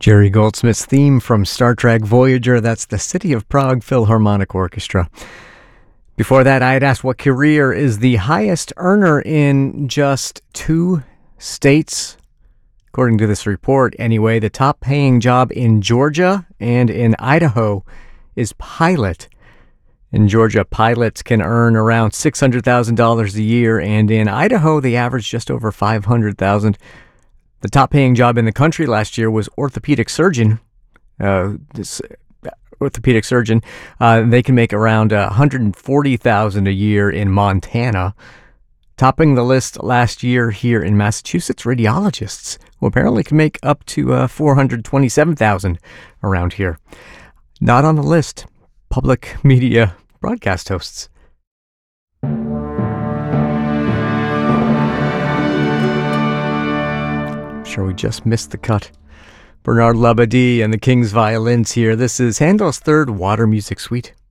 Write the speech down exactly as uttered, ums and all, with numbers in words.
Jerry Goldsmith's theme from Star Trek Voyager, that's the City of Prague Philharmonic Orchestra. Before that, I had asked what career is the highest earner in just two states. According to this report, anyway, the top paying job in Georgia and in Idaho is pilot. In Georgia, pilots can earn around six hundred thousand dollars a year, and in Idaho, they average just over five hundred thousand dollars. The top-paying job in the country last year was orthopedic surgeon. Uh, this orthopedic surgeon, uh, they can make around uh, one hundred forty thousand dollars a year in Montana. Topping the list last year here in Massachusetts, radiologists, who apparently can make up to uh, four hundred twenty-seven thousand dollars around here. Not on the list, public media broadcast hosts. Sure, we just missed the cut. Bernard Labadie and the King's Violins here. This is Handel's Third Water Music Suite.